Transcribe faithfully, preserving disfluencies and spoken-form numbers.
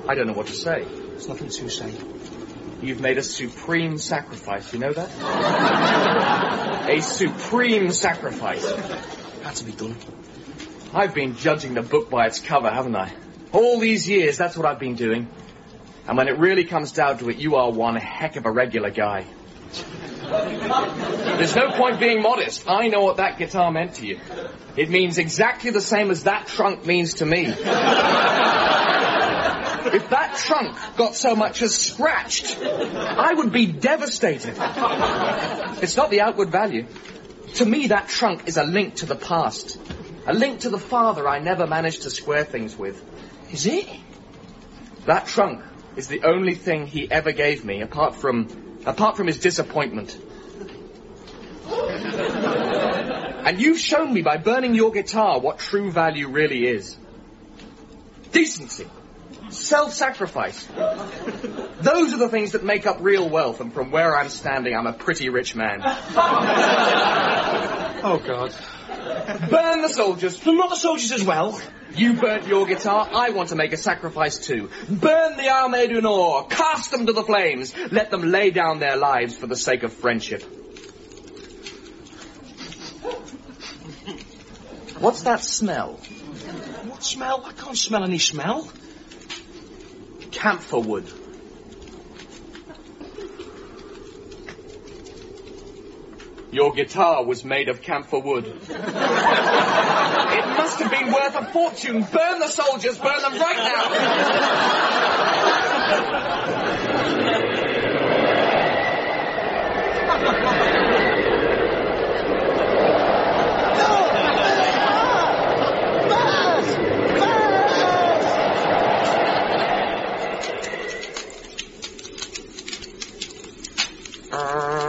I don't know what to say. There's nothing to say. You've made a supreme sacrifice, you know that? A supreme sacrifice. Had to be done. I've been judging the book by its cover, haven't I? All these years, that's what I've been doing. And when it really comes down to it, you are one heck of a regular guy. There's no point being modest. I know what that guitar meant to you. It means exactly the same as that trunk means to me. If that trunk got so much as scratched, I would be devastated. It's not the outward value. To me, that trunk is a link to the past. A link to the father I never managed to square things with. Is it? That trunk is the only thing he ever gave me, apart from, apart from his disappointment. And you've shown me by burning your guitar what true value really is. Decency. Self-sacrifice. Those are the things that make up real wealth, and from where I'm standing, I'm a pretty rich man. Oh, God. Burn the soldiers. But not the soldiers as well. You burnt your guitar, I want to make a sacrifice too. Burn the Armée du Nord. Cast them to the flames. Let them lay down their lives for the sake of friendship. What's that smell? What smell? I can't smell any smell. Camphor wood. Your guitar was made of camphor wood. It must have been worth a fortune. Burn the soldiers, burn them right now. Uh...